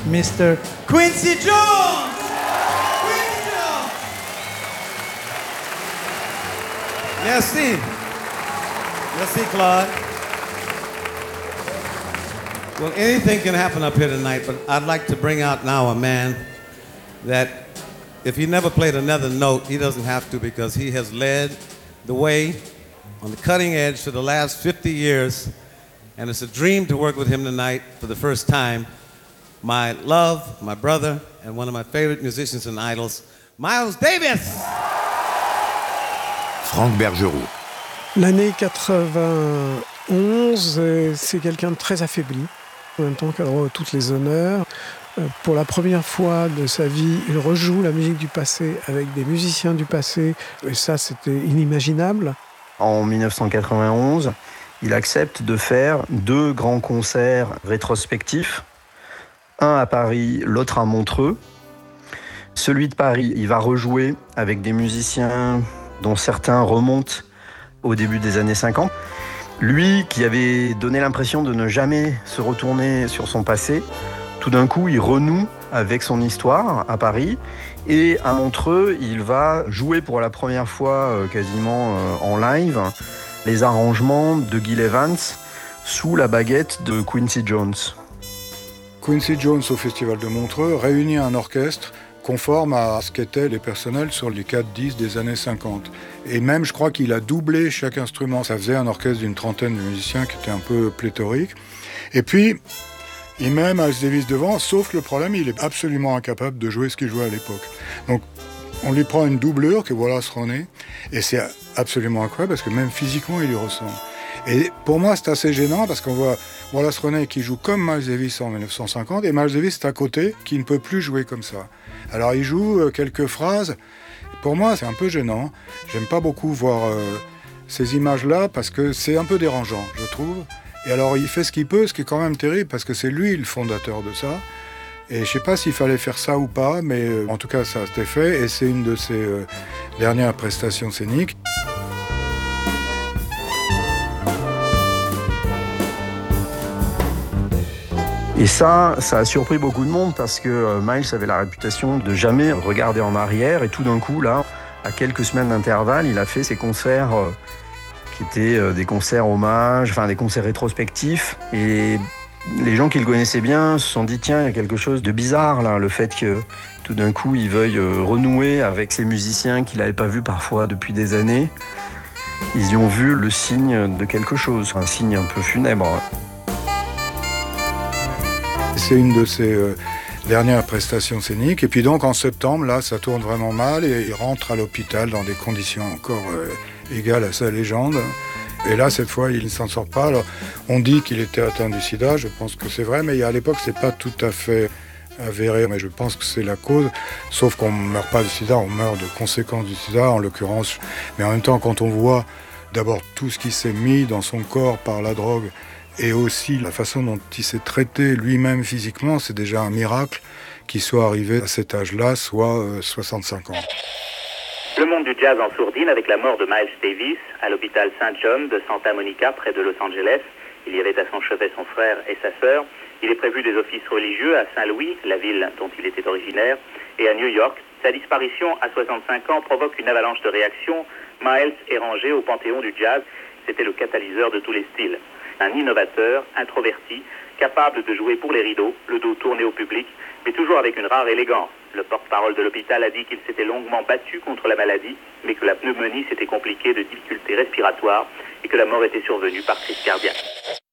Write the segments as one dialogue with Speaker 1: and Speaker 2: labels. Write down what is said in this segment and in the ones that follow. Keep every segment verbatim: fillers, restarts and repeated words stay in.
Speaker 1: Mister Quincy Jones! Quincy Jones!
Speaker 2: Merci. Merci, Claude. Well, anything can happen up here tonight, but I'd like to bring out now a man that if he never played another note, he doesn't have to, because he has led the way on the cutting edge for the last fifty years, and it's a dream to work with him tonight for the first time. My love, my brother, and one of my favorite musicians and idols, Miles Davis.
Speaker 3: Franck Bergerot.
Speaker 4: L'année quatre-vingt-onze, c'est quelqu'un de très affaibli, en même temps qu'il a droit à toutes les honneurs. Pour la première fois de sa vie, il rejoue la musique du passé avec des musiciens du passé, et ça, c'était inimaginable.
Speaker 5: En dix-neuf cent quatre-vingt-onze, il accepte de faire deux grands concerts rétrospectifs, un à Paris, l'autre à Montreux. Celui de Paris, il va rejouer avec des musiciens dont certains remontent au début des années cinquante. Lui, qui avait donné l'impression de ne jamais se retourner sur son passé, tout d'un coup, il renoue avec son histoire à Paris. Et à Montreux, il va jouer pour la première fois euh, quasiment euh, en live les arrangements de Gil Evans sous la baguette de Quincy Jones.
Speaker 6: Quincy Jones au Festival de Montreux réunit un orchestre conforme à ce qu'étaient les personnels sur les quatre dix des années cinquante. Et même, je crois qu'il a doublé chaque instrument. Ça faisait un orchestre d'une trentaine de musiciens qui était un peu pléthorique. Et puis, il met Miles Davis devant, sauf que le problème, il est absolument incapable de jouer ce qu'il jouait à l'époque. Donc, on lui prend une doublure, que Wallace Roney, et c'est absolument incroyable, parce que même physiquement, il lui ressemble. Et pour moi, c'est assez gênant, parce qu'on voit Wallace Roney qui joue comme Miles Davis en dix-neuf cent cinquante, et Miles Davis est à côté, qui ne peut plus jouer comme ça. Alors, il joue quelques phrases. Pour moi, c'est un peu gênant. J'aime pas beaucoup voir euh, ces images-là, parce que c'est un peu dérangeant, je trouve. Et alors, il fait ce qu'il peut, ce qui est quand même terrible, parce que c'est lui le fondateur de ça. Et je sais pas s'il fallait faire ça ou pas, mais euh, en tout cas, ça a été fait, et c'est une de ses euh, dernières prestations scéniques.
Speaker 5: Et ça, ça a surpris beaucoup de monde, parce que euh, Miles avait la réputation de jamais regarder en arrière, et tout d'un coup, là, à quelques semaines d'intervalle, il a fait ses concerts... Euh, qui étaient des concerts hommages, enfin des concerts rétrospectifs. Et les gens qui le connaissaient bien se sont dit, tiens, il y a quelque chose de bizarre là, le fait que tout d'un coup, il veuille renouer avec ces musiciens qu'il n'avait pas vus parfois depuis des années. Ils y ont vu le signe de quelque chose, un signe un peu funèbre.
Speaker 6: C'est une de ses euh, dernières prestations scéniques. Et puis donc, en septembre, là, ça tourne vraiment mal et il rentre à l'hôpital dans des conditions encore... Euh, égal à sa légende. Et là, cette fois, il ne s'en sort pas. Alors, on dit qu'il était atteint du sida, je pense que c'est vrai, mais à l'époque, c'est pas tout à fait avéré, mais je pense que c'est la cause. Sauf qu'on ne meurt pas du sida, on meurt de conséquences du sida, en l'occurrence. Mais en même temps, quand on voit d'abord tout ce qui s'est mis dans son corps par la drogue, et aussi la façon dont il s'est traité lui-même physiquement, c'est déjà un miracle qu'il soit arrivé à cet âge-là, soit euh, soixante-cinq ans.
Speaker 7: Le monde du jazz en sourdine avec la mort de Miles Davis à l'hôpital Saint John de Santa Monica près de Los Angeles. Il y avait à son chevet son frère et sa sœur. Il est prévu des offices religieux à Saint-Louis, la ville dont il était originaire, et à New York. Sa disparition à soixante-cinq ans provoque une avalanche de réactions. Miles est rangé au panthéon du jazz. C'était le catalyseur de tous les styles. Un innovateur, introverti, capable de jouer pour les rideaux, le dos tourné au public, mais toujours avec une rare élégance. Le porte-parole de l'hôpital a dit qu'il s'était longuement battu contre la maladie, mais que la pneumonie s'était compliquée de difficultés respiratoires et que la mort était survenue par crise cardiaque.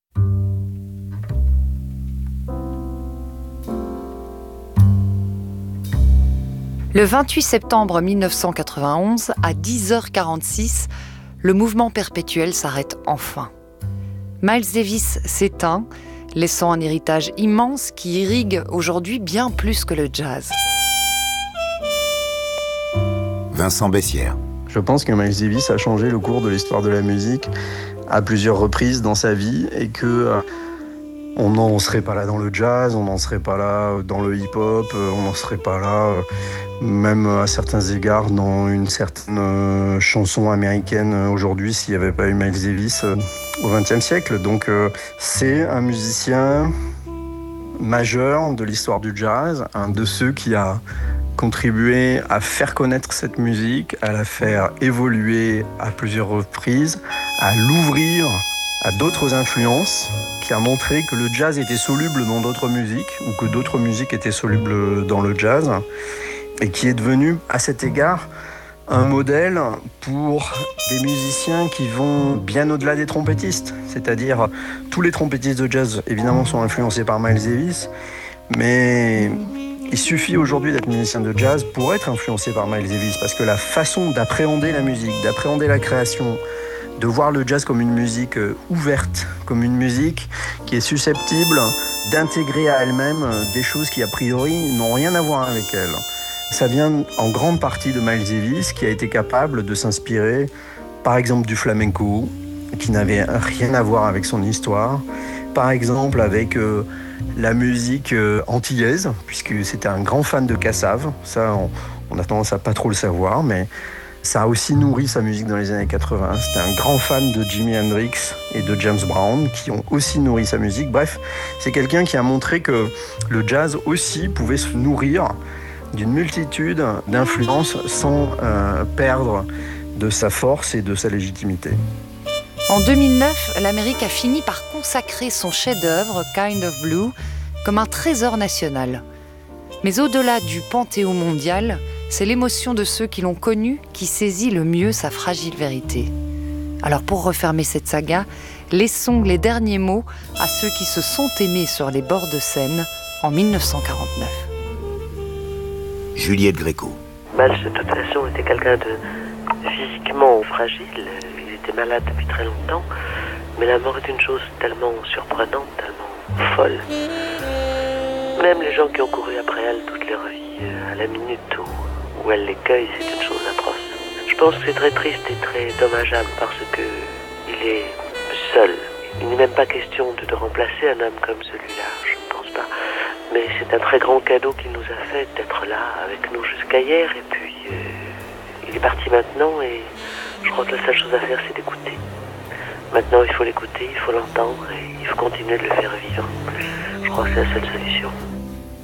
Speaker 8: Le vingt-huit septembre mille neuf cent quatre-vingt-onze, à dix heures quarante-six, le mouvement perpétuel s'arrête enfin. Miles Davis s'éteint, laissant un héritage immense qui irrigue aujourd'hui bien plus que le jazz.
Speaker 3: Vincent Bessières.
Speaker 5: Je pense que Miles Davis a changé le cours de l'histoire de la musique à plusieurs reprises dans sa vie et que euh, on n'en serait pas là dans le jazz, on n'en serait pas là dans le hip-hop, euh, on n'en serait pas là euh, même à certains égards dans une certaine euh, chanson américaine euh, aujourd'hui s'il n'y avait pas eu Miles Davis euh, au vingtième siècle. Donc euh, c'est un musicien majeur de l'histoire du jazz, un de ceux qui a contribué à faire connaître cette musique, à la faire évoluer à plusieurs reprises, à l'ouvrir à d'autres influences, qui a montré que le jazz était soluble dans d'autres musiques ou que d'autres musiques étaient solubles dans le jazz, et qui est devenu à cet égard un modèle pour des musiciens qui vont bien au-delà des trompettistes. C'est-à-dire, tous les trompettistes de jazz, évidemment, sont influencés par Miles Davis, mais il suffit aujourd'hui d'être musicien de jazz pour être influencé par Miles Davis, parce que la façon d'appréhender la musique, d'appréhender la création, de voir le jazz comme une musique ouverte, comme une musique qui est susceptible d'intégrer à elle-même des choses qui, a priori, n'ont rien à voir avec elle. Ça vient en grande partie de Miles Davis, qui a été capable de s'inspirer, par exemple, du flamenco, qui n'avait rien à voir avec son histoire, par exemple avec euh, la musique euh, antillaise, puisque c'était un grand fan de Cassave. Ça, on, on a tendance à pas trop le savoir, mais ça a aussi nourri sa musique dans les années quatre-vingts. C'était un grand fan de Jimi Hendrix et de James Brown, qui ont aussi nourri sa musique. Bref, c'est quelqu'un qui a montré que le jazz aussi pouvait se nourrir d'une multitude d'influences sans euh, perdre de sa force et de sa légitimité.
Speaker 8: En deux mille neuf, l'Amérique a fini par consacrer son chef-d'œuvre, Kind of Blue, comme un trésor national. Mais au-delà du panthéon mondial, c'est l'émotion de ceux qui l'ont connu qui saisit le mieux sa fragile vérité. Alors pour refermer cette saga, laissons les derniers mots à ceux qui se sont aimés sur les bords de Seine en mille neuf cent quarante-neuf.
Speaker 3: Juliette Gréco.
Speaker 9: Miles, de toute façon, était quelqu'un de physiquement fragile. Il était malade depuis très longtemps. Mais la mort est une chose tellement surprenante, tellement folle. Même les gens qui ont couru après elle toute leur vie, à la minute où, où elle les cueille, c'est une chose atroce. Je pense que c'est très triste et très dommageable parce que il est seul. Il n'est même pas question de, de remplacer un homme comme celui-là, je ne pense pas. Mais c'est un très grand cadeau qu'il nous a fait d'être là avec nous jusqu'à hier. Et puis, euh, il est parti maintenant et je crois que la seule chose à faire, c'est d'écouter. Maintenant, il faut l'écouter, il faut l'entendre et il faut continuer de le faire vivre. Je crois que c'est la seule solution.